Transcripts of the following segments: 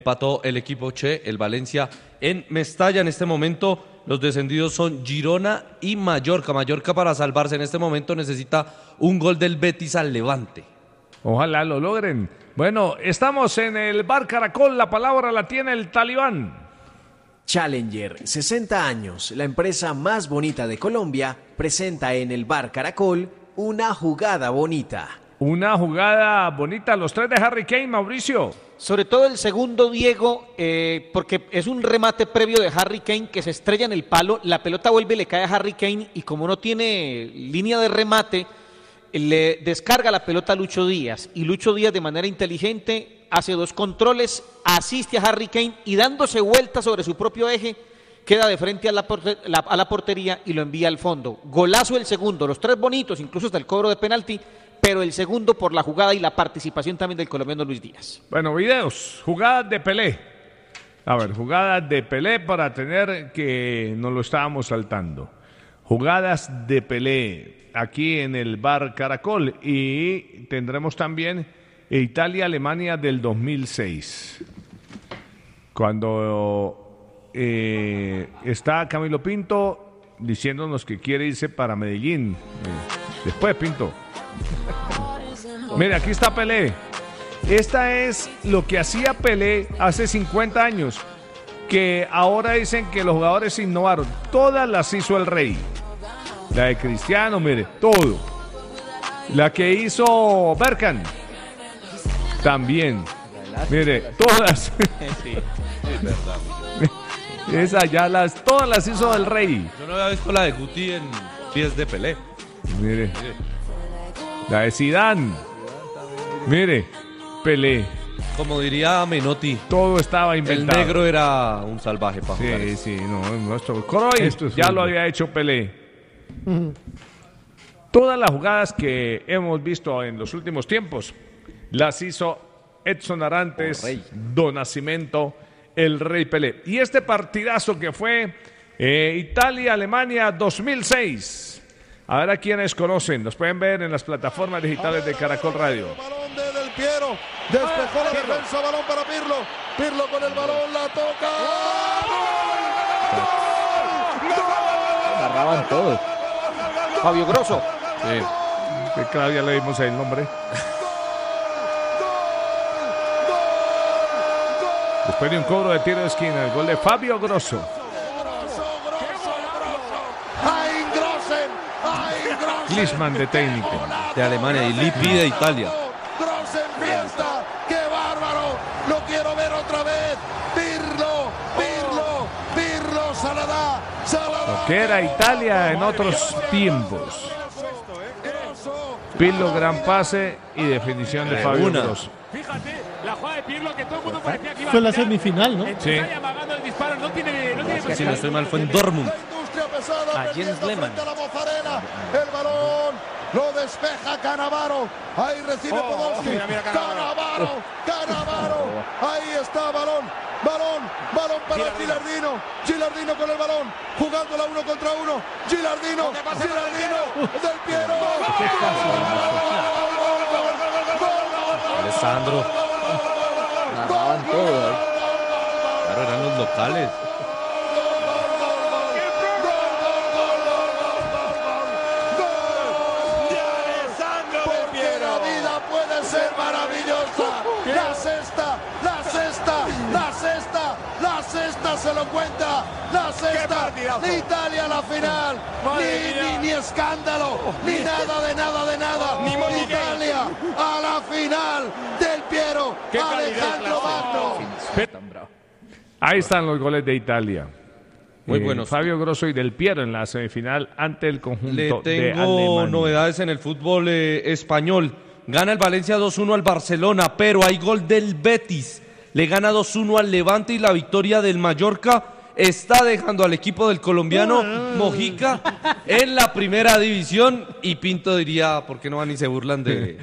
Empató el equipo Che, el Valencia, en Mestalla. En este momento los descendidos son Girona y Mallorca. Mallorca, para salvarse en este momento, necesita un gol del Betis al Levante. Ojalá lo logren. Bueno, estamos en el Bar Caracol. La palabra la tiene el Talibán. Challenger, 60 años, la empresa más bonita de Colombia, presenta en el Bar Caracol una jugada bonita. Una jugada bonita, los tres de Harry Kane, Mauricio. Sobre todo el segundo, Diego, porque es un remate previo de Harry Kane que se estrella en el palo, la pelota vuelve y le cae a Harry Kane y como no tiene línea de remate, le descarga la pelota a Lucho Díaz y Lucho Díaz de manera inteligente hace dos controles, asiste a Harry Kane y dándose vuelta sobre su propio eje, queda de frente a la portería y lo envía al fondo. Golazo el segundo, los tres bonitos, incluso hasta el cobro de penalti, pero el segundo por la jugada y la participación también del colombiano Luis Díaz. Bueno, videos, jugadas de Pelé. A ver, jugadas de Pelé para tener que nos lo estábamos saltando. Jugadas de Pelé aquí en el Bar Caracol y tendremos también Italia-Alemania del 2006. Cuando está Camilo Pinto diciéndonos que quiere irse para Medellín. Después, Pinto. Mira, aquí está Pelé. Esta es lo que hacía Pelé hace 50 años, que ahora dicen que los jugadores innovaron. Todas las hizo el Rey. La de Cristiano, mire, todo. La que hizo Bergkamp, también. Mire, todas. Sí, es verdad. Esa ya todas las hizo el Rey. Yo no había visto la de Guti en pies de Pelé. Mire. La de Zidane. Mire, Pelé. Como diría Menotti, todo estaba inventado. El negro era un salvaje para jugar. Sí, no, esto ya lo había hecho Pelé. Todas las jugadas que hemos visto en los últimos tiempos las hizo Edson Arantes, Don Nascimento, el Rey Pelé. Y este partidazo que fue Italia-Alemania 2006. A ver a quienes conocen, los pueden ver en las plataformas digitales de Caracol Radio. Balón de Del Piero, despejó la defensa, balón para Pirlo. Pirlo con el balón, la toca. Agarraban todos. Fabio Grosso. Sí, que cada día le dimos ahí el nombre. Después de un cobro de tiro de esquina, el gol de Fabio Grosso. Klinsmann de técnico de Alemania y Lippi de Italia. Grossen fiesta, qué bárbaro, lo quiero ver otra vez. Pirlo, Saladá. Lo que era Italia en otros tiempos. Pirlo, gran pase y definición de Fabio Grosso. Fíjate, la jugada de Pirlo que todo el mundo parecía que iba a fue la semifinal, ¿no? Sí. amagando el disparo, no tiene Si no estoy mal, fue en Dortmund. A Jens Lehmann. El balón lo despeja Cannavaro. Ahí recibe Podolski. Mira, Cannavaro. Ahí está balón para Gilardino con el balón. Jugándola 1 contra 1. Gilardino. Del Piero. Alessandro. Narraban todo. Claro, eran los locales. La sexta se lo cuenta. La sexta de Italia a la final. Ni escándalo, ni nada de nada. Ni Italia a la final del Piero. Alejandro Magno. Ahí están los goles de Italia. Muy buenos. Fabio Grosso y Del Piero en la semifinal ante el conjunto de Alemania. Le tengo novedades en el fútbol español. Gana el Valencia 2-1 al Barcelona, pero hay gol del Betis. Le gana 2-1 al Levante y la victoria del Mallorca está dejando al equipo del colombiano Mojica en la primera división. Y Pinto diría, ¿por qué no van y se burlan de...?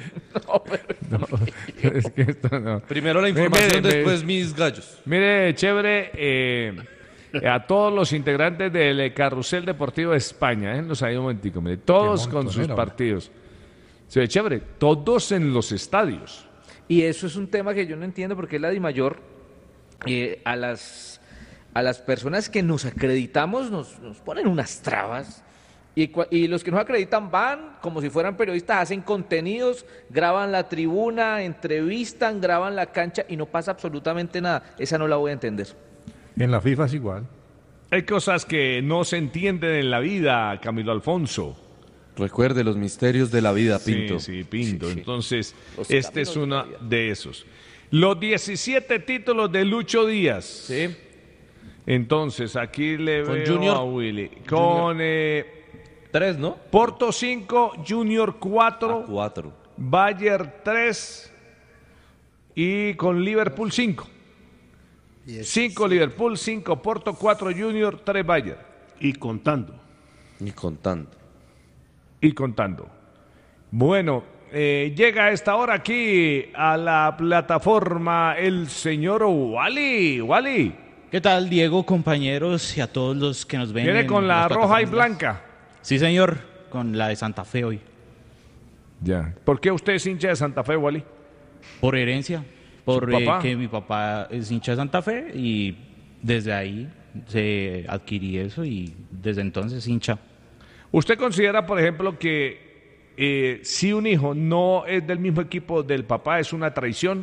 Es que esto no. Primero la información, después mis gallos. Mire, chévere, a todos los integrantes del Carrusel Deportivo de España, déjenlos ahí un momentico, mire, todos con sus partidos. Se ve chévere, todos en los estadios. Y eso es un tema que yo no entiendo porque la DIMAYOR a las personas que nos acreditamos nos ponen unas trabas. Y los que nos acreditan van como si fueran periodistas, hacen contenidos, graban la tribuna, entrevistan, graban la cancha y no pasa absolutamente nada. Esa no la voy a entender. En la FIFA es igual. Hay cosas que no se entienden en la vida, Camilo Alfonso. Recuerde los misterios de la vida, Pinto. Sí, Pinto. Sí, sí. Entonces, Los este es uno de esos. Los 17 títulos de Lucho Díaz. Sí. Entonces, aquí le Con veo Junior. a Willy. Con 3, ¿no? Porto 5, Junior 4, 4. Bayern 3 y con Liverpool 5. 5 Liverpool, 5 Porto, 4 Junior, 3 Bayern. Y contando. Ni contando. Y contando. Bueno, llega a esta hora aquí a la plataforma el señor Wally. Wally, ¿Qué tal, Diego, compañeros y a todos los que nos ven? viene en con la las roja y plataformas? blanca. Sí, señor, con la de Santa Fe hoy. Ya. ¿Por qué usted es hincha de Santa Fe, Wally? Por herencia, por papá? que mi papá es hincha de Santa Fe y desde ahí se adquirí eso y desde entonces hincha. ¿Usted considera, por ejemplo, que si un hijo no es del mismo equipo del papá, es una traición?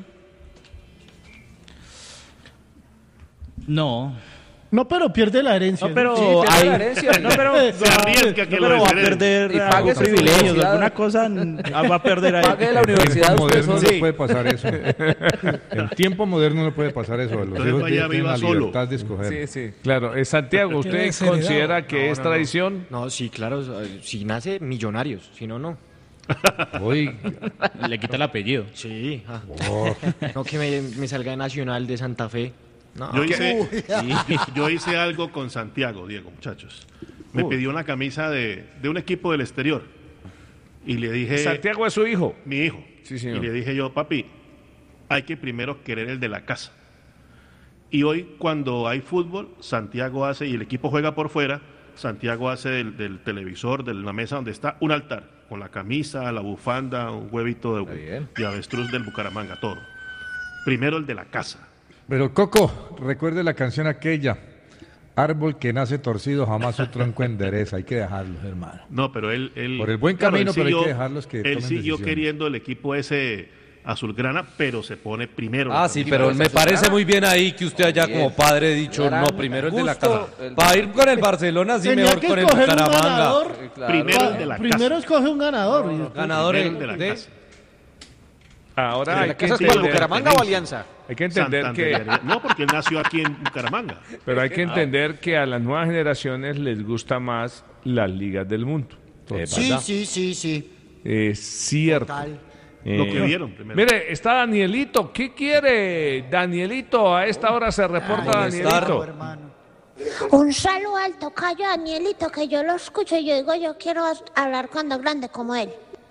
No. No, pero pierde la herencia. No, pero Sí, pierde hay- la herencia. no, pero, Se arriesga que no, lo pero va a deshereden. perder Y pague algo su privilegios, universidad. alguna cosa va a perder ahí. Pague la En universidad tiempo usted moderno solo. no puede pasar eso. En tiempo moderno no puede pasar eso. Los Entonces hijos vaya, tienen viva la solo. libertad de escoger. Sí. Claro, Santiago, ¿usted Tiene desheredado. considera que es traición? No, sí, claro, si nace, millonarios, si no, no. Hoy, Le quita el apellido. Sí, no que me salga de Nacional de Santa Fe. No, Yo hice algo con Santiago, Diego, muchachos. Me pidió una camisa de un equipo del exterior. Y le dije, Santiago es su hijo. mi hijo. Sí, señor. Y le dije yo, papi, hay que primero querer el de la casa. Y hoy, cuando hay fútbol, Santiago hace, y el equipo juega por fuera, Santiago hace del televisor, de la mesa donde está, un altar, con la camisa, la bufanda, un huevito de avestruz del Bucaramanga, todo. Primero el de la casa. pero Coco, recuerde la canción aquella. Árbol que nace torcido, jamás su tronco endereza. Hay que dejarlos, hermano. No, pero él Por el buen camino, pero hay que dejarlos que Él tomen siguió decisiones. queriendo el equipo ese azulgrana, pero se pone primero. Ah, sí, pero me parece muy bien ahí que usted haya como padre dicho, Gran no, primero el de la gusto, casa. el- Para ir con el Barcelona, sí, Tenía mejor que con el escoger un Bucaramanga. ganador. Primero el de la Primero casa. escoge un ganador. y después- Ganador Primero el de la de... casa. Ahora ¿De hay la que ¿Esa es cuál, entender, Bucaramanga o Alianza? hay que entender que, Santander. No, porque él nació aquí en Bucaramanga. pero hay que entender que a las nuevas generaciones les gusta más las ligas del mundo. sí. Es cierto. Total. Lo que vieron primero. Mire, está Danielito. ¿Qué quiere Danielito? A esta hora se reporta Molestar. Danielito. Un saludo al tocayo Danielito, que yo lo escucho y yo digo, yo quiero hablar cuando grande como él.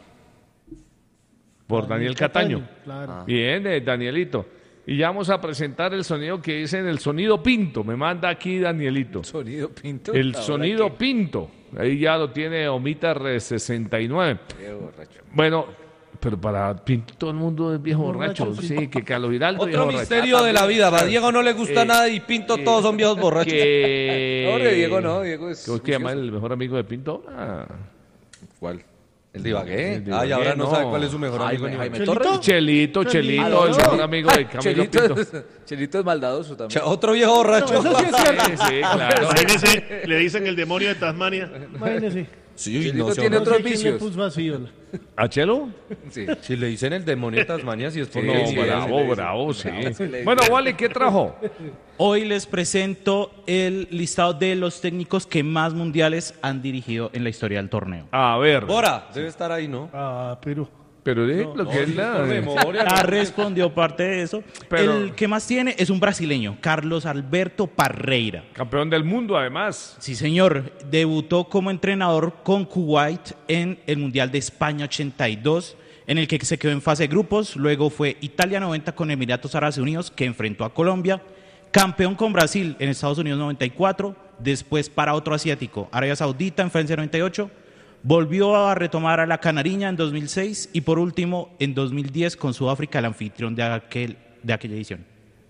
Por Daniel Cataño. Claro. Bien, Danielito. Y ya vamos a presentar el sonido que dicen el sonido Pinto. Me manda aquí Danielito. Sonido Pinto. El Ahora sonido que- Pinto. Ahí ya lo tiene Omitar 69. Bueno, pero para Pinto todo el mundo es viejo borracho. Sí, que Carlos Giraldo es Otro viejo borracho. misterio de la vida. A Diego no le gusta nada y Pinto todos son viejos borrachos. Que... No, de Diego no, Diego es... ¿Cómo es que llama el mejor amigo de Pinto? Ah, ¿Cuál? ¿El de Ibagué? El de Ay, ahora Ibagué, no no. sabe cuál es su mejor amigo. Jaime, ni Jaime Ibagué. Torres. Chelito, el mejor amigo de Camilo Pinto. Chelito es maldadoso también. Otro viejo borracho. Eso sí es cierto. Sí, sí, claro. Imagínense, le dicen el demonio de Tasmania. Imagínese. Sí, Chelito no sé, tiene No otros sé quién le vicios. puso así, hola. ¿A Chelo? Sí. Si le dicen el demonio de Tasmania, si es por No, sí, bravo, sí. Bueno, Wally, ¿qué trajo? Hoy les presento el listado de los técnicos que más mundiales han dirigido en la historia del torneo. A ver. Bora, debe estar ahí, ¿no? Ah, pero... Pero lo que es la... Por memoria, Ya ¿no? respondió parte de eso. Pero- El que más tiene es un brasileño, Carlos Alberto Parreira. Campeón del mundo, además. Sí, señor. Debutó como entrenador con Kuwait en el Mundial de España 82, en el que se quedó en fase de grupos. Luego fue Italia 90 con Emiratos Árabes Unidos, que enfrentó a Colombia. Campeón con Brasil en Estados Unidos 94. Después para otro asiático, Arabia Saudita en Francia 98. Volvió a retomar a la Canariña en 2006. Y por último, en 2010 con Sudáfrica, el anfitrión de aquella edición.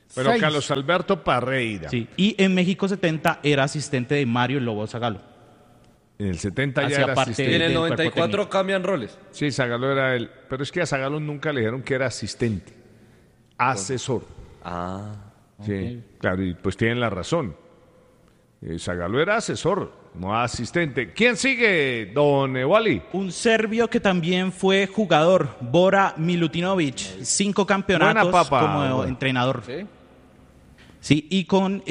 Pero 6. Carlos Alberto Parreira. Sí. Y en México 70 era asistente de Mario El Lobo Zagallo. En el 70 ya Hacía era parte asistente. Y en el del cuerpo 94 técnico. cambian roles. Sí, Zagallo era él. Pero es que a Zagallo nunca le dijeron que era asistente. Asesor. Ah. Sí, claro, y pues tienen la razón. Zagallo era asesor, no asistente. ¿Quién sigue, don Wally? Un serbio que también fue jugador, Bora Milutinovic, 5 campeonatos Buena papa, como bueno. entrenador. Sí, y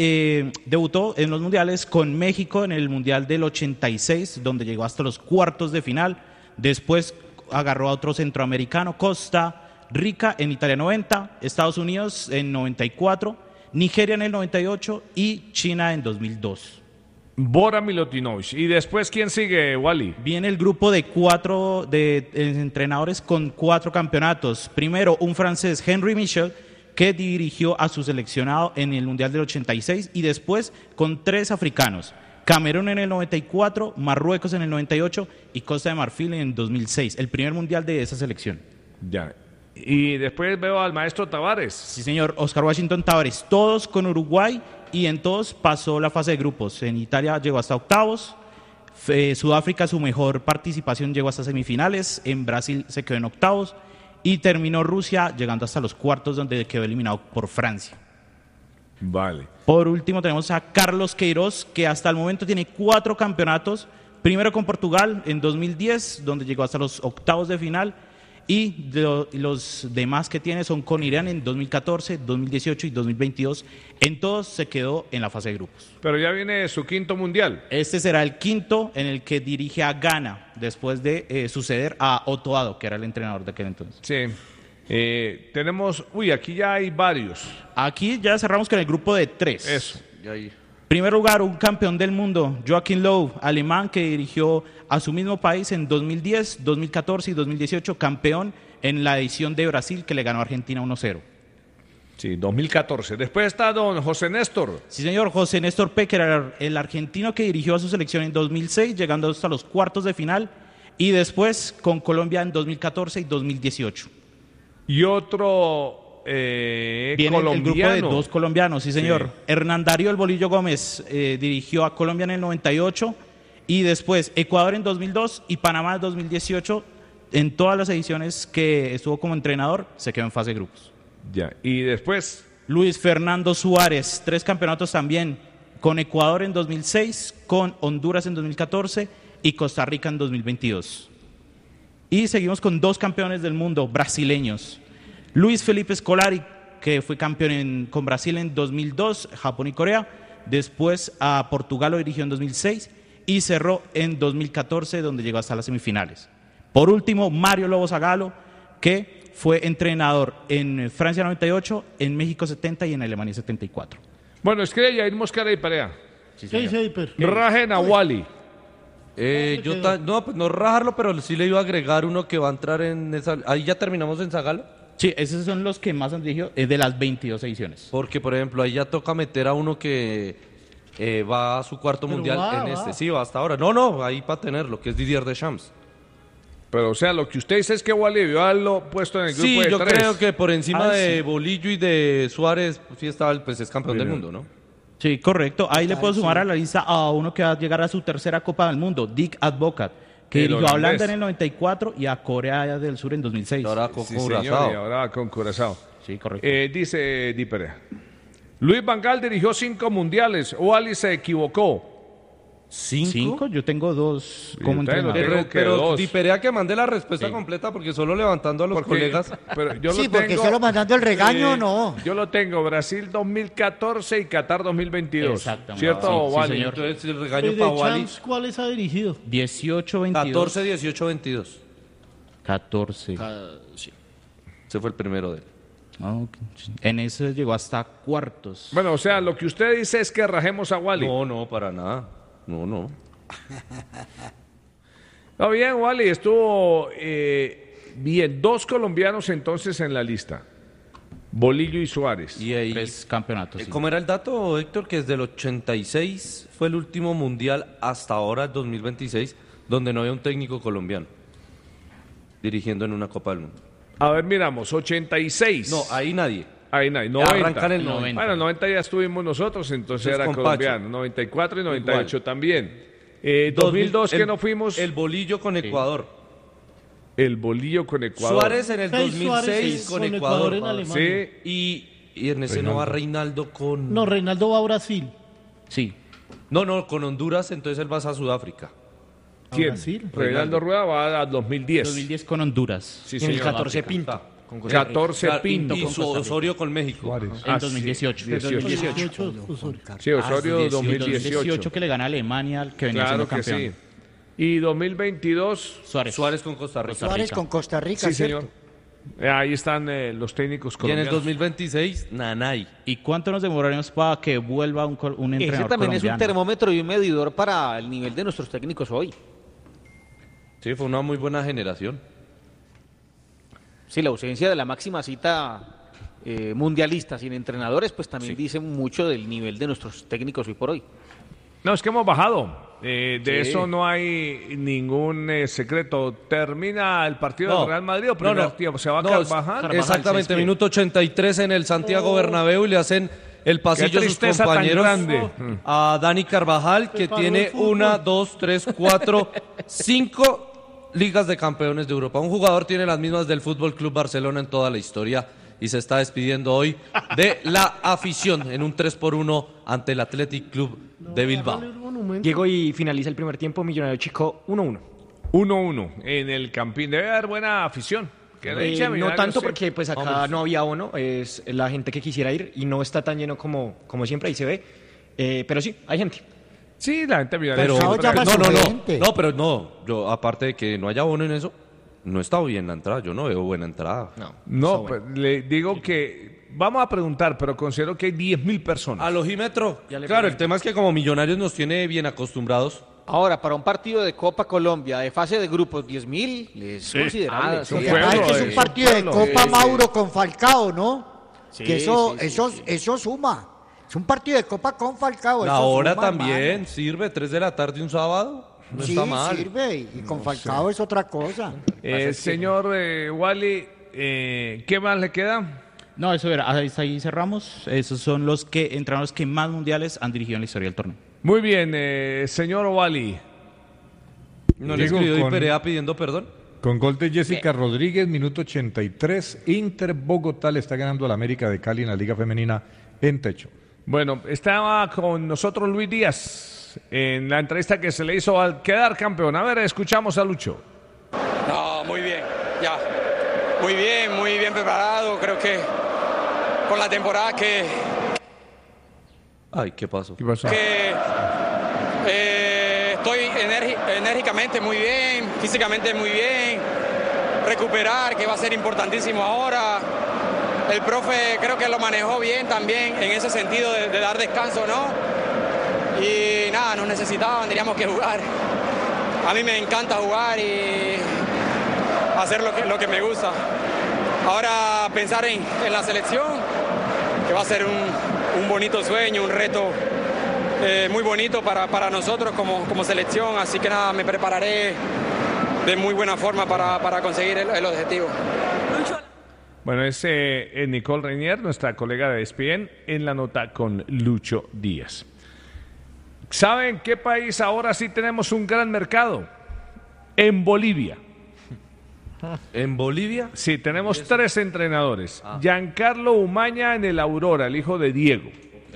debutó en los mundiales con México en el Mundial del 86, donde llegó hasta los cuartos de final. Después agarró a otro centroamericano, Costa Rica en Italia 90, Estados Unidos en 94, Nigeria en el 98 y China en 2002. Bora Milutinovic. ¿Y después quién sigue, Wally? Viene el grupo de 4 entrenadores con 4 campeonatos. Primero, un francés, Henry Michel, que dirigió a su seleccionado en el Mundial del 86, y después con 3 africanos, Camerún en el 94, Marruecos en el 98 y Costa de Marfil en 2006, el primer Mundial de esa selección. Ya. Y después veo al maestro Tavares. Sí, señor, Oscar Washington Tavares, todos con Uruguay, y en todos pasó la fase de grupos. En Italia llegó hasta octavos, Sudáfrica su mejor participación llegó hasta semifinales, en Brasil se quedó en octavos, y terminó Rusia llegando hasta los cuartos, donde quedó eliminado por Francia. Vale. Por último tenemos a Carlos Queiroz, que hasta el momento tiene 4 campeonatos, primero con Portugal en 2010, donde llegó hasta los octavos de final, y los demás que tiene son con Irán en 2014, 2018 y 2022. En todos se quedó en la fase de grupos. Pero ya viene su 5º mundial. Este será el 5º en el que dirige a Ghana, después de suceder a Otto Addo, que era el entrenador de aquel entonces. Sí. Tenemos, aquí ya hay varios. Aquí ya cerramos con el grupo de 3. Eso. Primer lugar, un campeón del mundo, Joachim Löw, alemán, que dirigió a su mismo país en 2010, 2014 y 2018, campeón en la edición de Brasil, que le ganó a Argentina 1-0. Sí, 2014. Después está don José Néstor. Sí, señor, José Néstor Pecker, era el argentino que dirigió a su selección en 2006, llegando hasta los cuartos de final, y después con Colombia en 2014 y 2018. Y otro Viene colombiano. el grupo de 2 colombianos, sí, señor. Sí. Hernán Darío El Bolillo Gómez dirigió a Colombia en el 98, y después Ecuador en 2002 y Panamá en 2018. En todas las ediciones que estuvo como entrenador, se quedó en fase de grupos. Ya. Y después Luis Fernando Suárez, 3 campeonatos también, con Ecuador en 2006, con Honduras en 2014 y Costa Rica en 2022. Y seguimos con 2 campeones del mundo brasileños. Luis Felipe Scolari, que fue campeón con Brasil en 2002, Japón y Corea. Después a Portugal lo dirigió en 2006 y cerró en 2014, donde llegó hasta las semifinales. Por último, Mario Lobo Zagallo, que fue entrenador en Francia 98, en México 70 y en Alemania 74. Bueno, escribe Yair Mosquera y Perea. Sí, ¿Qué dice Hiper? Rajen a Wally. No, pues no rajarlo, pero sí le iba a agregar uno que va a entrar en esa. Ahí ya terminamos en Zagallo. Sí, esos son los que más han dirigido de las 22 ediciones. Porque, por ejemplo, ahí ya toca meter a uno que va a su 4º mundial en este. Sí, va hasta ahora. No, ahí para tenerlo, que es Didier Deschamps. Pero, o sea, lo que usted dice es que Wally debió haberlo puesto en el grupo Sí, de yo 3. creo que por encima de sí. Bolillo y de Suárez, pues sí estaba, pues es campeón del mundo, ¿no? Sí, correcto. Ahí le puedo sumar a la lista a uno que va a llegar a su 3ª Copa del Mundo, Dick Advocat, que El dirigió a holandés. Holanda en el 94 y a Corea del Sur en 2006. Ahora con Sí, Curazao. señor, y ahora con Curazao. Sí, correcto. Dice Di Perea. Luis Van Gaal dirigió 5 mundiales. Wally se equivocó. ¿5? Yo tengo 2 como Yo también lo entrenador. tengo. que Pero dos. Diperea que mande la respuesta completa porque solo levantando a los Porque- colegas. Pero yo Sí, lo porque tengo, solo mandando el regaño, no. Yo lo tengo, Brasil 2014 y Qatar 2022. Exactamente. ¿Cierto, Sí, Wally? señor. Entonces el ¿Y regaño de para Wally. Champs cuáles ha dirigido? 18, 22. 14, 18, 22. 14. Ese fue el primero de él. Ah, ok. En ese llegó hasta cuartos. Bueno, o sea, lo que usted dice es que rajemos a Wally. No, para nada. No. Está bien, Wally, estuvo bien. 2 colombianos entonces en la lista. Bolillo y Suárez. Y ahí, 3 campeonatos. sí. ¿cómo era el dato, Héctor? Que desde el 86 fue el último mundial hasta ahora, 2026, donde no había un técnico colombiano dirigiendo en una Copa del Mundo. A ver, miramos, 86. No, ahí nadie. Ahí no hay, 90. Arrancan el 90. Bueno, 90 ya estuvimos nosotros, entonces era con colombiano. Pacho. 94 y 98 Igual. también. 2002 que no fuimos. El bolillo con Ecuador. El bolillo con Ecuador. Suárez en el 2006 con Ecuador. en Alemania. Sí. Y en ese no va Reinaldo con... No, Reinaldo va a Brasil. Sí. No, con Honduras, entonces él va a Sudáfrica. ¿Quién? Brasil. Reinaldo Rueda va a 2010. 2010 con Honduras. Sí, Y en el señor. 14 Pinto. Con Costa Rica. 14 Pinto. Y su Osorio con México. En 2018. 18. Osorio. Sí, Osorio 2018. 2018 que le gana a Alemania, que venía Claro siendo que campeón. sí. Y 2022. Suárez con Costa Rica. Suárez con Costa Rica, Sí, ¿cierto? señor. Ahí están los técnicos Y en el colombianos. 2026, Nanay. ¿Y cuánto nos demoraremos para que vuelva un entrenador Ese también es un colombiano? termómetro y un medidor para el nivel de nuestros técnicos hoy. Sí, fue una muy buena generación. Sí, la ausencia de la máxima cita mundialista sin entrenadores, pues también dice mucho del nivel de nuestros técnicos hoy por hoy. No, es que hemos bajado. De Sí. eso no hay ningún secreto. ¿Termina el partido del Real Madrid o primer tiempo? ¿Se va a Carvajal? Exactamente, minuto 83 en el Santiago Bernabéu y le hacen el pasillo a sus tristeza tan compañeros. grande. A Dani Carvajal, que paró tiene el fútbol. 1, 2, 3, 4, 5 ligas de campeones de Europa. Un jugador tiene las mismas del Fútbol Club Barcelona en toda la historia y se está despidiendo hoy de la afición en un 3-1 ante el Athletic Club de Bilbao. Llegó y finaliza el primer tiempo, Millonario Chico 1-1. 1-1 en el Campín. Debe haber buena afición. Que le eche a No Millonarios, tanto sí. porque pues acá Hombre, no había bono, es la gente que quisiera ir y no está tan lleno como siempre, ahí se ve. Pero sí, hay gente. Sí, la gente Pero millonaria. no, pero no, yo aparte de que no haya bono en eso, no está bien la entrada, yo no veo buena entrada. No, pues, le digo que vamos a preguntar, pero considero que hay 10.000 personas. Al ojímetro, claro, el tema es que como Millonarios nos tiene bien acostumbrados. Ahora, para un partido de Copa Colombia de fase de grupos, 10.000 es Sí. considerable. Ah, Lo que pasa es que es un partido de Copa Mauro con Falcao, ¿no? Que eso suma. Es un partido de Copa con Falcao. La eso hora suma, también hermano. sirve, 3 de la tarde un sábado, no Sí, está mal. sirve. Y con Falcao es otra cosa. Señor Wally, ¿qué más le queda? No, eso era, ahí cerramos. Esos son los entrenadores que más mundiales han dirigido en la historia del torneo. Muy bien, señor Wally. ¿No le Digo, escribió con- Perea pidiendo perdón? Con gol de Jessica Rodríguez, minuto 83, Inter Bogotá le está ganando a la América de Cali en la Liga Femenina en techo. Bueno, estaba con nosotros Luis Díaz en la entrevista que se le hizo al quedar campeón. A ver, escuchamos a Lucho. No, muy bien, ya. Muy bien preparado. Creo que con la temporada que Ay, ¿qué pasó? estoy enérgicamente muy bien, físicamente muy bien. Recuperar, que va a ser importantísimo ahora. El profe creo que lo manejó bien también en ese sentido de dar descanso, ¿no? Y nada, nos necesitaban, teníamos que jugar. A mí me encanta jugar y hacer lo que me gusta. Ahora pensar en la selección, que va a ser un bonito sueño, un reto muy bonito para nosotros como selección. Así que nada, me prepararé de muy buena forma para conseguir el objetivo. Bueno, es Nicole Reinier, nuestra colega de ESPN, en la nota con Lucho Díaz. ¿Saben qué país ahora sí tenemos un gran mercado? En Bolivia. ¿En Bolivia? Sí, tenemos 3 entrenadores. Giancarlo Umaña en el Aurora, el hijo de Diego.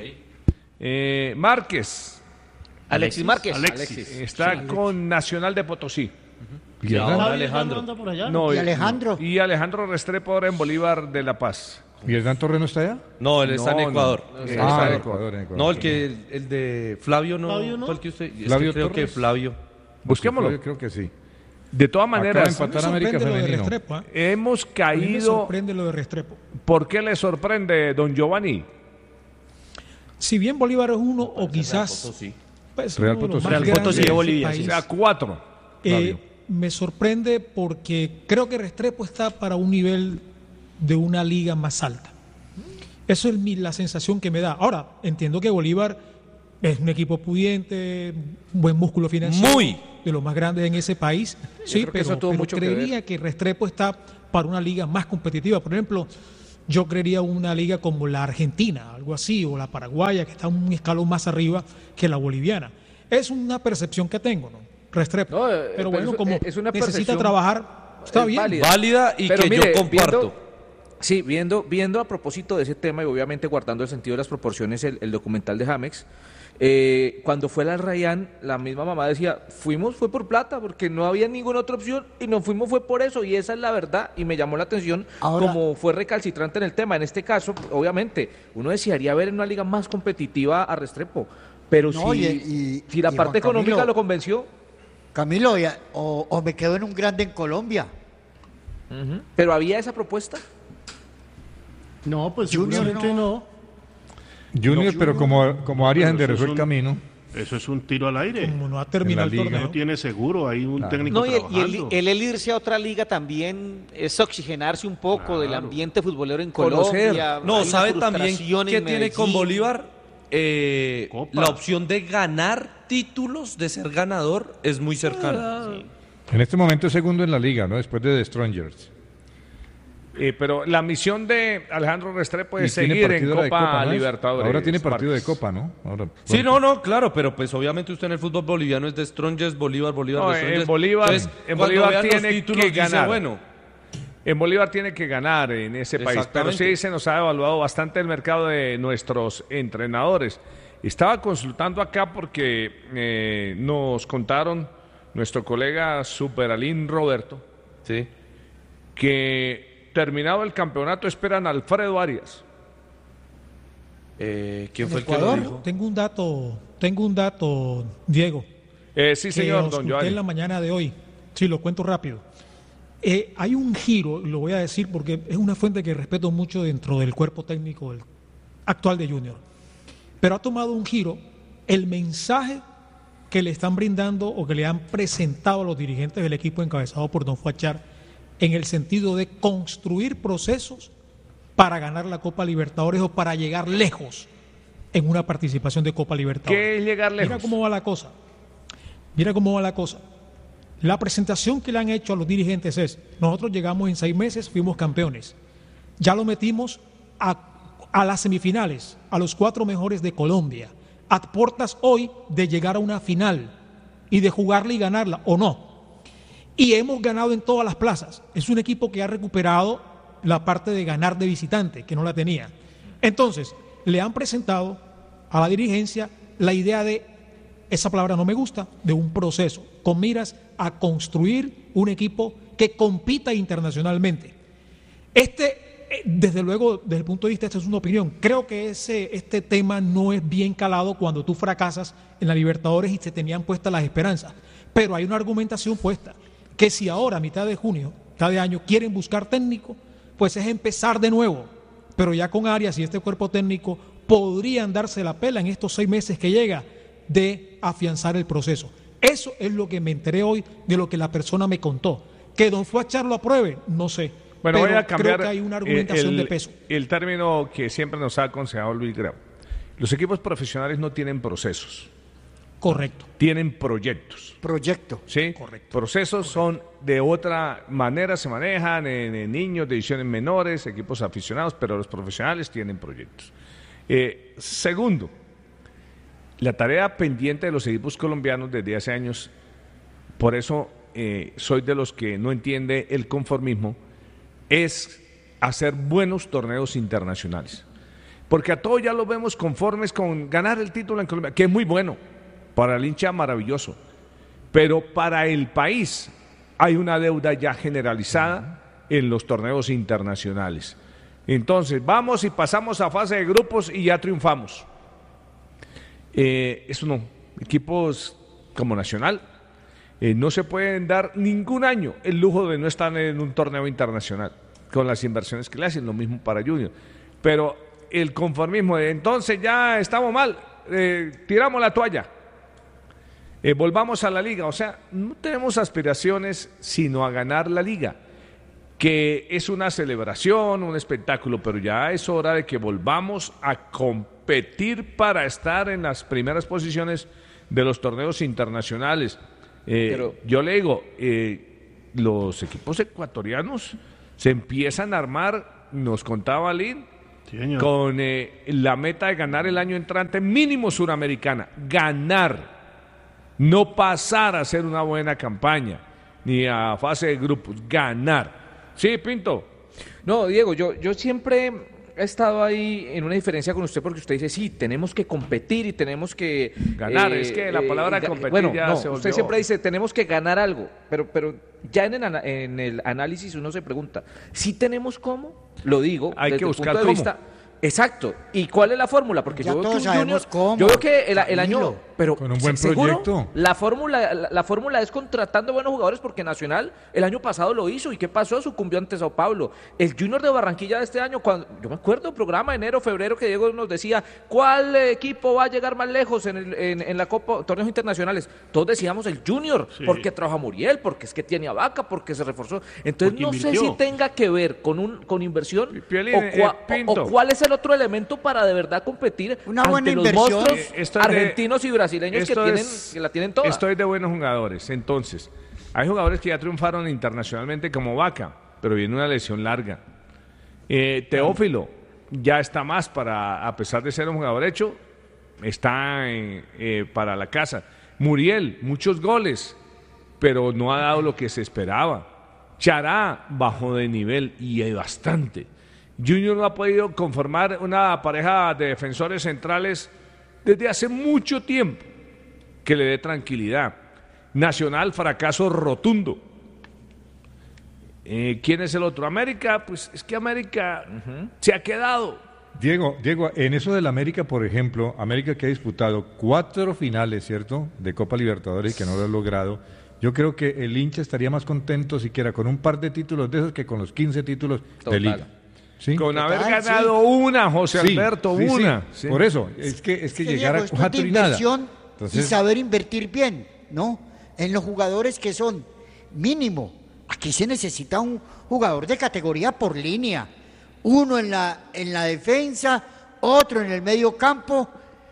Márquez. Alexis Márquez. Alexis. Está con Nacional de Potosí. Y ahora Alejandro. No, ¿Y Alejandro? Y Alejandro Restrepo ahora en Bolívar de La Paz. ¿Y Hernán Torres no está allá? No, él está en Ecuador. Está en Ecuador, en Ecuador. No, el de Flavio no. ¿Flavio no? fue el que usted, es que Flavio creo que Torres. Flavio. Busquémoslo. Yo creo que sí. De todas Acaba de maneras, empatar América Femenino. hemos A mí me caído. sorprende lo de Restrepo. ¿Por qué le sorprende, don Giovanni? Si bien Bolívar es uno o quizás pues, Real uno de los Potosí. más Real grandes Potosí de del Bolivia, país, sí. O sea, 4. me sorprende porque creo que Restrepo está para un nivel de una liga más alta. Eso es la sensación que me da. Ahora, entiendo que Bolívar es un equipo pudiente, un buen músculo financiero, Muy. de los más grandes en ese país. Sí, creo que eso tuvo pero mucho que creería que Restrepo está para una liga más competitiva. Por ejemplo, yo creería una liga como la Argentina, algo así, o la paraguaya, que está un escalón más arriba que la boliviana. Es una percepción que tengo, ¿no? Restrepo. Pero bueno, como es una necesita percepción, trabajar, está bien. Válida y pero que mire, yo comparto. Viendo a propósito de ese tema y obviamente guardando el sentido de las proporciones el documental de Jamex, cuando fue Al Rayyan, la misma mamá decía, fue por plata, porque no había ninguna otra opción y nos fuimos fue por eso, y esa es la verdad, y me llamó la atención como fue recalcitrante en el tema. En este caso, obviamente, uno desearía ver en una liga más competitiva a Restrepo, pero No, si la parte Juan económica Camilo, lo convenció. Camilo, o me quedo en un grande en Colombia. Pero había esa propuesta. No, pues Junior seguramente no. Junior, pero como Arias enderezó el camino. Eso es un tiro al aire. Como no ha terminado En la el liga. torneo. No tiene seguro, hay un técnico No, y trabajando. el irse a otra liga también es oxigenarse un poco del ambiente futbolero en Conocer. Colombia. No, Hay una ¿sabe también frustración qué en tiene con Medellín. Bolívar? Copa. La opción de ganar títulos, de ser ganador, es muy cercana. En este momento es segundo en la liga, ¿no? Después de The Strongers. Pero la misión de Alejandro Restrepo es Y tiene seguir en partido de Copa ¿no? Libertadores. Ahora tiene partido de Marcos. Copa, ¿no? Ahora, Sí, no, claro, pero pues obviamente usted en el fútbol boliviano es de Strongest, Bolívar, No, The en Strongest. Bolívar, Entonces, en cuando Bolívar vean los tiene títulos, que dice, ganar. bueno, En Bolívar tiene que ganar en ese país, pero Exactamente. sí se nos ha evaluado bastante el mercado de nuestros entrenadores. Estaba consultando acá porque nos contaron nuestro colega Superalín Roberto que terminado el campeonato esperan a Alfredo Arias. ¿quién fue el que lo Ecuador, dijo? tengo un dato, Diego. Sí, que señor, don ausculté Giovanni. en la mañana de hoy. Sí, lo cuento rápido. Hay un giro, y lo voy a decir porque es una fuente que respeto mucho dentro del cuerpo técnico actual de Junior. Pero ha tomado un giro el mensaje que le están brindando o que le han presentado a los dirigentes del equipo encabezado por don Fuachar, en el sentido de construir procesos para ganar la Copa Libertadores o para llegar lejos en una participación de Copa Libertadores. ¿Qué es llegar lejos? Mira cómo va la cosa. Mira cómo va la cosa. La presentación que le han hecho a los dirigentes es, nosotros llegamos en 6 meses, fuimos campeones. Ya lo metimos a las semifinales, a los 4 mejores de Colombia. A puertas hoy de llegar a una final y de jugarla y ganarla, o no. Y hemos ganado en todas las plazas. Es un equipo que ha recuperado la parte de ganar de visitante, que no la tenía. Entonces, le han presentado a la dirigencia la idea de, esa palabra no me gusta, de un proceso, con miras a construir un equipo que compita internacionalmente. Desde luego, desde el punto de vista, esta es una opinión, creo que este tema no es bien calado cuando tú fracasas en la Libertadores y se tenían puestas las esperanzas. Pero hay una argumentación puesta, que si ahora, a mitad de junio, cada año, quieren buscar técnico, pues es empezar de nuevo. Pero ya con Arias y este cuerpo técnico podrían darse la pela en estos 6 meses que llega de afianzar el proceso. Eso es lo que me enteré hoy de lo que la persona me contó. Que don Fuachar lo apruebe, no sé. Bueno, pero voy a cambiar creo que hay una argumentación de peso. el término que siempre nos ha aconsejado Luis Grau. Los equipos profesionales no tienen procesos. Correcto. Tienen proyectos. Proyecto. ¿Sí? Correcto. Procesos son de otra manera, se manejan en niños, divisiones menores, equipos aficionados, pero los profesionales tienen proyectos. Segundo, la tarea pendiente de los equipos colombianos desde hace años, por eso soy de los que no entiende el conformismo, es hacer buenos torneos internacionales. Porque a todos ya los vemos conformes con ganar el título en Colombia, que es muy bueno, para el hincha maravilloso, pero para el país hay una deuda ya generalizada en los torneos internacionales. Entonces, vamos y pasamos a fase de grupos y ya triunfamos. Eso no, equipos como Nacional no se pueden dar ningún año el lujo de no estar en un torneo internacional con las inversiones que le hacen, lo mismo para Junior. Pero el conformismo de entonces ya estamos mal, tiramos la toalla, volvamos a la liga, o sea, no tenemos aspiraciones sino a ganar la liga, que es una celebración, un espectáculo, pero ya es hora de que volvamos a competir para estar en las primeras posiciones de los torneos internacionales. Yo le digo, los equipos ecuatorianos se empiezan a armar nos contaba Lin, con la meta de ganar el año entrante mínimo Suramericana. Ganar. No pasar a hacer una buena campaña, ni a fase de grupos. Ganar. Sí, Pinto. No, Diego, yo siempre he estado ahí en una diferencia con usted porque usted dice, sí, tenemos que competir y tenemos que... Ganar, es que la palabra competir bueno, ya no, se volvió... Usted siempre dice, tenemos que ganar algo, pero ya en el análisis uno se pregunta, ¿sí tenemos cómo? Lo digo Hay desde que el buscar punto de cómo. vista... Exacto. ¿Y cuál es la fórmula? Porque Ya yo veo que todos un sabemos Junior, cómo, yo veo que el año, Camilo. pero Con un buen ¿seguro? proyecto. La fórmula es contratando buenos jugadores porque Nacional el año pasado lo hizo. ¿Y qué pasó? Sucumbió ante Sao Paulo. El Junior de Barranquilla de este año, cuando yo me acuerdo, programa enero, febrero, que Diego nos decía, ¿cuál equipo va a llegar más lejos en la Copa, torneos internacionales? Todos decíamos el Junior, porque trabaja Muriel, porque es que tiene a Vaca, porque se reforzó. Entonces Porque no sé invirtió. si tenga que ver con inversión Piolín, Pinto. o cuál es el otro elemento para de verdad competir Una buena ante los inversión. monstruos Esto es de- argentinos y brasileños que la tienen toda. Estoy de buenos jugadores. Entonces, hay jugadores que ya triunfaron internacionalmente como Vaca, pero viene una lesión larga. Teófilo ya está más a pesar de ser un jugador hecho, está para la casa. Muriel, muchos goles, pero no ha dado lo que se esperaba. Chará bajó de nivel y hay bastante. Junior no ha podido conformar una pareja de defensores centrales desde hace mucho tiempo que le dé tranquilidad. Nacional, fracaso rotundo. ¿Quién es el otro? América, pues es que América se ha quedado. Diego, en eso del América, por ejemplo, América que ha disputado 4 finales, ¿cierto?, de Copa Libertadores y que no lo ha logrado. Yo creo que el hincha estaría más contento siquiera con un par de títulos de esos que con los 15 títulos de Liga. ¿Sí? Con haber Total, ganado una, José Sí, Alberto, sí, sí. una. Por eso, es que llegar Diego, a esto es 4 de y nada. inversión Entonces, y saber invertir bien, ¿no? En los jugadores que son mínimo. Aquí se necesita un jugador de categoría por línea. Uno en la defensa, otro en el medio campo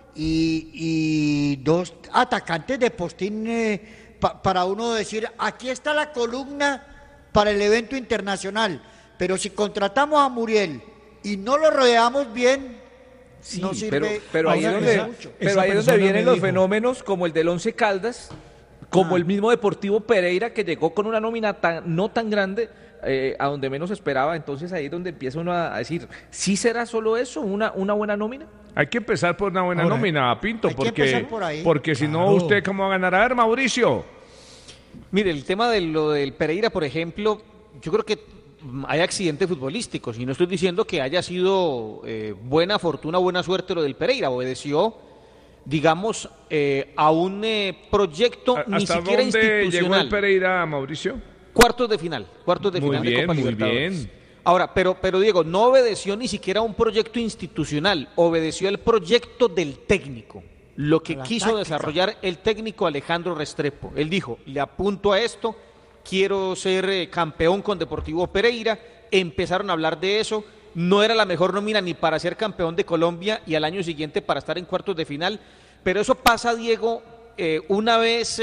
y 2 atacantes de postín para uno decir, aquí está la columna para el evento internacional. Pero si contratamos a Muriel y no lo rodeamos bien, Sí, no sirve. pero ahí es Ahora, donde, esa pero ahí es donde persona vienen me los dijo- fenómenos como el del Once Caldas, como el mismo Deportivo Pereira que llegó con una nómina no tan grande a donde menos esperaba. Entonces ahí es donde empieza uno a decir, ¿sí será solo eso, una buena nómina? Hay que empezar por una buena Ahora, nómina, Pinto, hay que empezar por ahí. porque si no, Claro. ¿usted cómo va a ganar? A ver, Mauricio. Mire, el tema de lo del Pereira, por ejemplo, yo creo que hay accidentes futbolísticos y no estoy diciendo que haya sido buena fortuna, buena suerte lo del Pereira. Obedeció, digamos, a un proyecto ni ¿Hasta siquiera dónde llegó el institucional. Pereira, Mauricio? Cuartos de final Muy de bien, Copa muy Libertadores. bien. Ahora, pero Diego, no obedeció ni siquiera a un proyecto institucional, obedeció al proyecto del técnico, lo que A la quiso táctica. desarrollar el técnico Alejandro Restrepo. Él dijo, le apunto a esto, quiero ser campeón con Deportivo Pereira, empezaron a hablar de eso, no era la mejor nómina ni para ser campeón de Colombia y al año siguiente para estar en cuartos de final, pero eso pasa, Diego, una vez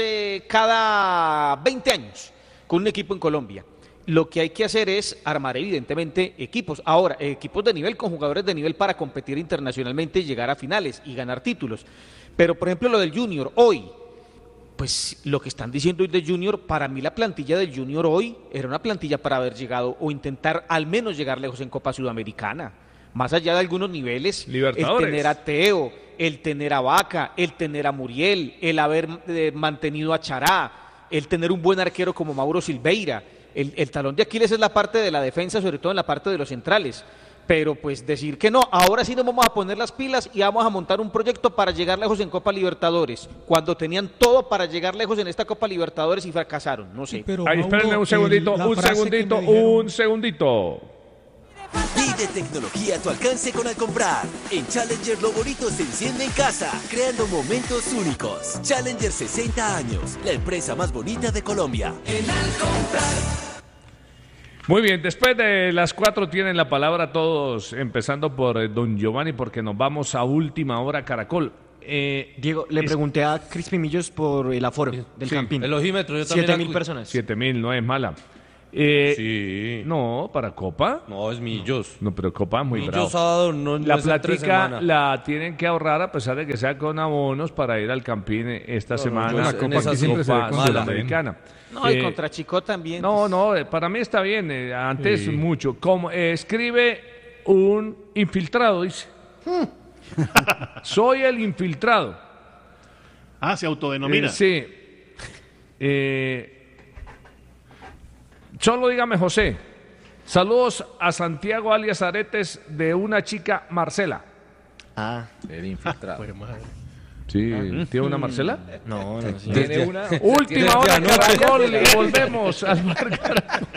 cada 20 años con un equipo en Colombia. Lo que hay que hacer es armar evidentemente equipos. Ahora, equipos de nivel con jugadores de nivel para competir internacionalmente y llegar a finales y ganar títulos. Pero, por ejemplo, lo del Junior hoy, pues lo que están diciendo hoy de Junior, para mí la plantilla del Junior hoy era una plantilla para haber llegado o intentar al menos llegar lejos en Copa Sudamericana. Más allá de algunos niveles, Libertadores. el tener a Teo, el tener a Vaca, el tener a Muriel, el haber mantenido a Chará, el tener un buen arquero como Mauro Silveira. El talón de Aquiles es la parte de la defensa, sobre todo en la parte de los centrales. Pero pues decir que no, ahora sí nos vamos a poner las pilas y vamos a montar un proyecto para llegar lejos en Copa Libertadores, cuando tenían todo para llegar lejos en esta Copa Libertadores y fracasaron, no sé. Pero, Ahí, Mauro, espérenme un segundito, la un frase que segundito, me dijeron- un segundito. Pide tecnología a tu alcance con Al Comprar. En Challenger lo bonito se enciende en casa, creando momentos únicos. Challenger 60 años, la empresa más bonita de Colombia. En Al Comprar. Muy bien, después de las 4 tienen la palabra todos, empezando por don Giovanni, porque nos vamos a última hora Caracol. Diego, le pregunté a Crispy Millos por el aforo del Sí, Campín. El ojímetro, yo también 7.000 acudo. personas. 7.000, no es mala. Sí. No, para Copa. No, es Millos. No, pero Copa es muy Millos bravo. sábado no La es entre plática semana. la tienen que ahorrar a pesar de que sea con abonos para ir al Campín esta semana. la Copa aquí siempre se ve con Sudamericana. No, y contra Chico también. No, para mí está bien. Antes Sí. mucho. Como escribe un infiltrado, dice. Soy el infiltrado. Se autodenomina. Sí. Solo dígame, José. Saludos a Santiago alias Aretes de una chica Marcela. El infiltrado. Sí, ¿tiene una Marcela? No, Tiene una. Última hora, Caracol, y volvemos al Bar Caracol.